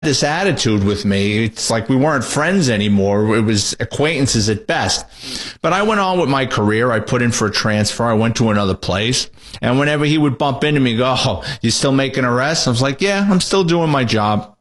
this attitude with me. It's like we weren't friends anymore. It was acquaintances at best. But I went on with my career. I put in for a transfer. I went to another place. And whenever he would bump into me, go, "Oh, you still making arrests?" I was like, "Yeah, I'm still doing my job."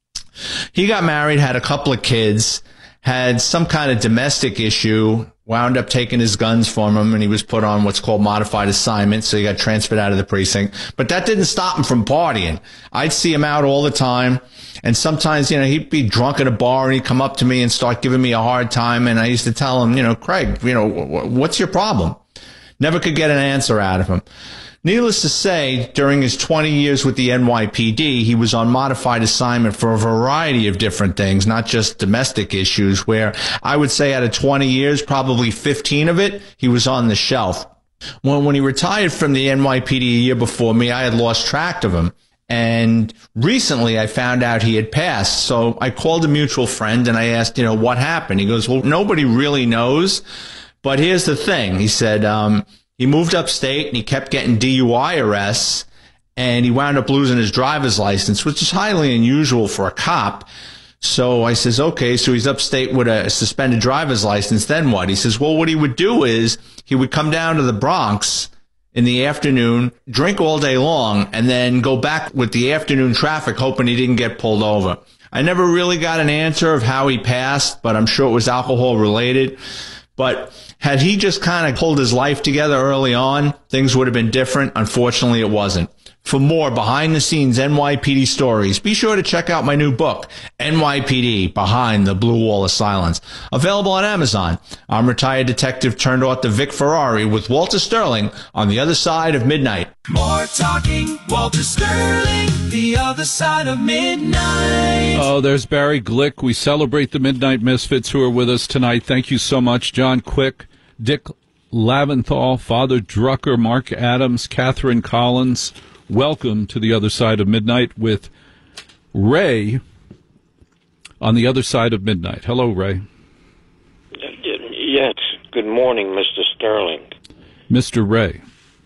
He got married, had a couple of kids, had some kind of domestic issue, wound up taking his guns from him, and he was put on what's called modified assignment, so he got transferred out of the precinct. But that didn't stop him from partying. I'd see him out all the time, and sometimes, he'd be drunk at a bar, and he'd come up to me and start giving me a hard time, and I used to tell him, "Craig, what's your problem?" Never could get an answer out of him. Needless to say, during his 20 years with the NYPD, he was on modified assignment for a variety of different things, not just domestic issues, where I would say out of 20 years, probably 15 of it, he was on the shelf. When he retired from the NYPD a year before me, I had lost track of him. And recently I found out he had passed. So I called a mutual friend and I asked, what happened? He goes, "Well, nobody really knows. But here's the thing." He said, he moved upstate and he kept getting DUI arrests and he wound up losing his driver's license, which is highly unusual for a cop. So I says, "Okay, so he's upstate with a suspended driver's license. Then what?" He says, "Well, what he would do is he would come down to the Bronx in the afternoon, drink all day long, and then go back with the afternoon traffic hoping he didn't get pulled over." I never really got an answer of how he passed, but I'm sure it was alcohol related. But had he just kind of pulled his life together early on, things would have been different. Unfortunately, it wasn't. For more behind-the-scenes NYPD stories, be sure to check out my new book, NYPD Behind the Blue Wall of Silence, available on Amazon. I'm retired detective turned author Vic Ferrari with Walter Sterling on The Other Side of Midnight. More talking, Walter Sterling, The Other Side of Midnight. Oh, there's Barry Glick. We celebrate the Midnight Misfits who are with us tonight. Thank you so much, John Quick, Dick Laventhal, Father Drucker, Mark Adams, Catherine Collins. Welcome to The Other Side of Midnight with Ray on The Other Side of Midnight. Hello, Ray. Yes. Good morning, Mr. Sterling. Mr. Ray.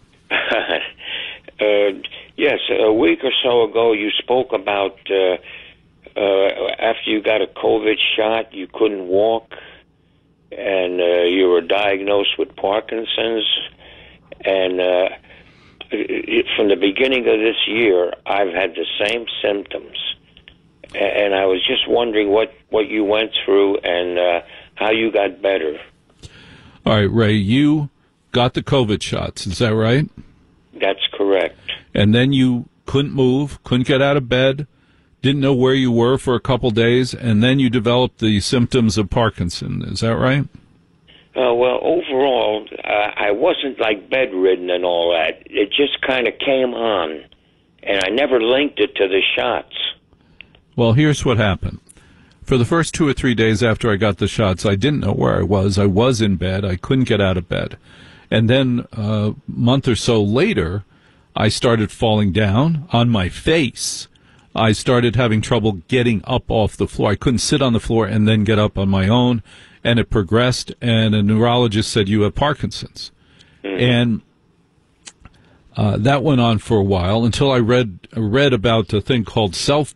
Yes, a week or so ago you spoke about after you got a COVID shot, you couldn't walk, and you were diagnosed with Parkinson's, and from the beginning of this year, I've had the same symptoms, and I was just wondering what you went through and how you got better. All right, Ray, you got the COVID shots, is that right? That's correct. And then you couldn't move, couldn't get out of bed, didn't know where you were for a couple days, and then you developed the symptoms of Parkinson, is that right? Well, overall, I wasn't like bedridden and all that. It just kind of came on, and I never linked it to the shots. Well, here's what happened. For the first 2 or 3 days after I got the shots, I didn't know where I was. I was in bed. I couldn't get out of bed. And then a month or so later, I started falling down on my face. I started having trouble getting up off the floor. I couldn't sit on the floor and then get up on my own. And it progressed, and a neurologist said, "You have Parkinson's." And that went on for a while until I read about a thing called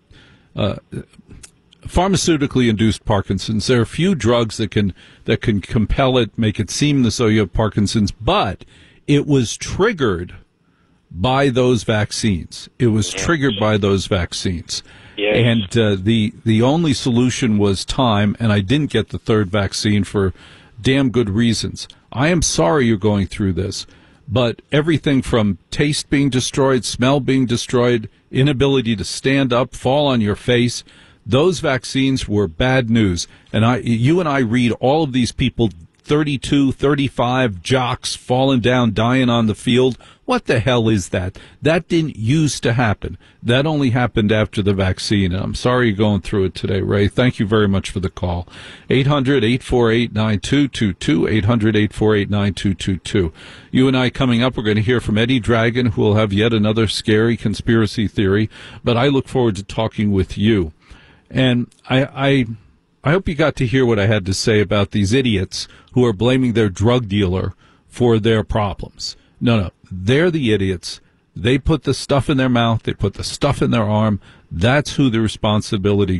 pharmaceutically induced Parkinson's. There are a few drugs that can compel it, make it seem as though you have Parkinson's, but it was triggered by those vaccines. It was triggered by those vaccines. Yes. And the only solution was time, and I didn't get the third vaccine for damn good reasons. I am sorry you're going through this, but everything from taste being destroyed, smell being destroyed, inability to stand up, fall on your face, those vaccines were bad news. And you and I read all of these people, 32, 35 jocks falling down, dying on the field. What the hell is that? That didn't used to happen. That only happened after the vaccine. I'm sorry you're going through it today, Ray. Thank you very much for the call. 800-848-9222, 800-848-9222. You and I coming up, we're going to hear from Eddie Dragon, who will have yet another scary conspiracy theory. But I look forward to talking with you. And I hope you got to hear what I had to say about these idiots who are blaming their drug dealer for their problems. No, they're the idiots. They put the stuff in their mouth. They put the stuff in their arm. That's who the responsibility